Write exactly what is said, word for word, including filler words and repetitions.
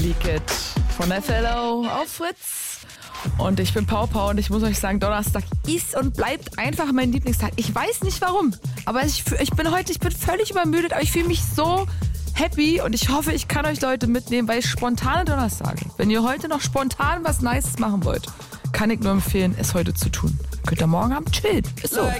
Leak It von F L O auf Fritz. Und ich bin Pau Pau und ich muss euch sagen, Donnerstag ist und bleibt einfach mein Lieblingstag. Ich weiß nicht warum, aber ich, ich bin heute, ich bin völlig übermüdet, aber ich fühle mich so happy und ich hoffe, ich kann euch Leute mitnehmen, weil spontane Donnerstage, wenn ihr heute noch spontan was Nices machen wollt, kann ich nur empfehlen, es heute zu tun. Könnt ihr morgen Abend chillen. Ist so.